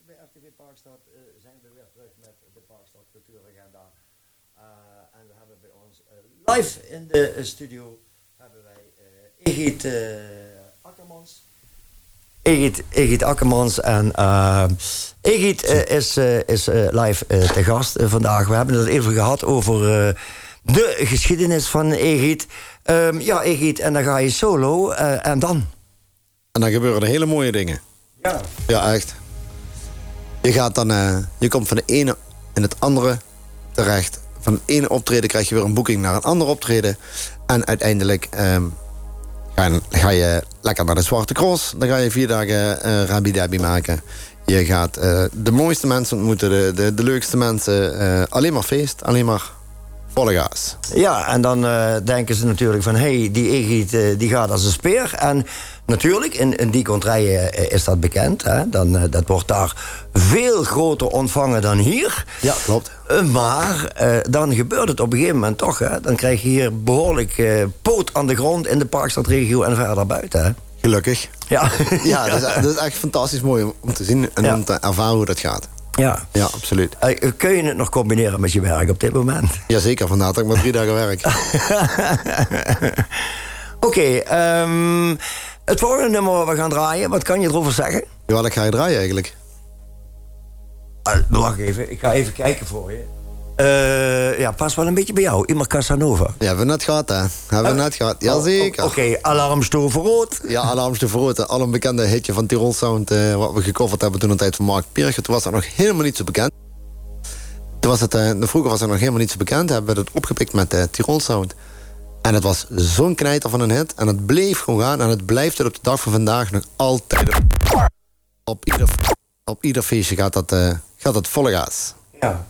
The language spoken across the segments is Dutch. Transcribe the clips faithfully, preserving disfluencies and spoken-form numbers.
bij R T V Parkstad uh, zijn we weer terug met de Parkstad Cultuuragenda. Uh, en we hebben bij ons uh, live in de uh, studio hebben wij uh, Egid uh, Akkermans. Egid, Egid Akkermans en uh, Egid uh, is, uh, is uh, live uh, te gast uh, vandaag. We hebben het even gehad over uh, de geschiedenis van Egid. Um, ja, Egid, en dan ga je solo uh, en dan? En dan gebeuren er hele mooie dingen. Ja. Ja, echt. Je gaat dan, uh, je komt van de ene in het andere terecht. Van het ene optreden krijg je weer een boeking naar een ander optreden. En uiteindelijk um, ga, je, ga je lekker naar de Zwarte Cross. Dan ga je vier dagen uh, Rabbi Dabbi maken. Je gaat uh, de mooiste mensen ontmoeten, de, de, de leukste mensen. Uh, alleen maar feest, alleen maar volle gas. Ja, en dan uh, denken ze natuurlijk van... hé, hey, die Egid uh, die gaat als een speer. En natuurlijk, in, in die contraien uh, is dat bekend. Hè? Dan, uh, dat wordt daar veel groter ontvangen dan hier. Ja, klopt. Uh, maar uh, dan gebeurt het op een gegeven moment toch. Hè? Dan krijg je hier behoorlijk uh, poot aan de grond... in de Parkstadregio en verder buiten. Hè? Gelukkig. Ja, ja dat, is, dat is echt fantastisch mooi om te zien... en ja. om te ervaren hoe dat gaat. Ja. Ja, absoluut. Uh, kun je het nog combineren met je werk op dit moment? Jazeker, vandaar dat ik maar drie dagen werk. Oké, okay, um, het volgende nummer waar we gaan draaien, wat kan je erover zeggen? Ja, wat ga je draaien eigenlijk? Uh, wacht even, ik ga even kijken voor je. Uh, ja, past wel een beetje bij jou. Immer Casanova. Ja, hebben we net gehad, hè? Hebben we uh, net gehad, jazeker. Oké, okay, Alarmstuur rood. Ja, Alarmstuur rood. Al een bekende hitje van Tirol Sound... Uh, wat we gecoverd hebben toen een tijd van Mark Pierger. Toen was dat nog helemaal niet zo bekend. Toen was het, uh, vroeger was het nog helemaal niet zo bekend. Hebben we het opgepikt met uh, Tirol Sound. En het was zo'n knijter van een hit. En het bleef gewoon gaan. En het blijft er op de dag van vandaag nog altijd. Op ieder, op ieder feestje gaat dat, uh, gaat dat volle gas. Ja.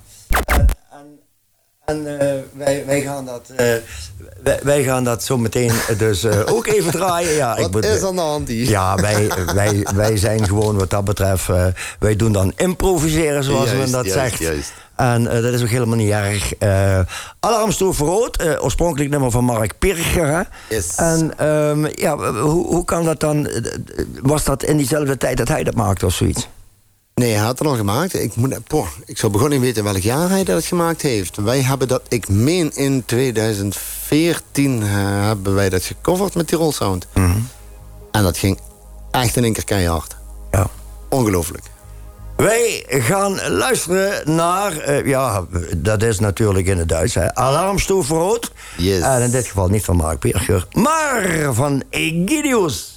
En uh, wij, wij, gaan dat, uh, wij, wij gaan dat zo meteen dus uh, ook even draaien. Ja, wat ik moet, is aan de hand hier? Ja, wij, wij, wij zijn gewoon wat dat betreft... Uh, wij doen dan improviseren, zoals juist, men dat juist, zegt. Juist. En uh, dat is ook helemaal niet erg. Uh, Alarmstuur rood, uh, oorspronkelijk nummer van Mark Pierger. Hè? Yes. En um, ja, hoe, hoe kan dat dan... Was dat in diezelfde tijd dat hij dat maakte of zoiets? Nee, hij had het al gemaakt. Ik, moet, poh, ik zou begonnen niet weten welk jaar hij dat gemaakt heeft. Wij hebben dat, ik meen in tweeduizend veertien uh, hebben wij dat gecoverd met Tirol Sound. Mm-hmm. En dat ging echt in één keer keihard. Ja. Ongelooflijk. Wij gaan luisteren naar, uh, ja, dat is natuurlijk in het Duits, hè, Alarmstuur rood. Yes. En in dit geval niet van Mark Pierger, maar van Egidius.